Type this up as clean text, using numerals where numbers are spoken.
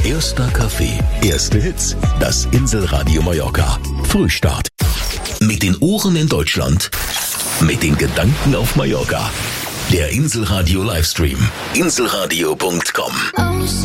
Erster Kaffee, erste Hits. Das Inselradio Mallorca. Frühstart. Mit den Ohren in Deutschland. Mit den Gedanken auf Mallorca. Der Inselradio Livestream. Inselradio.com.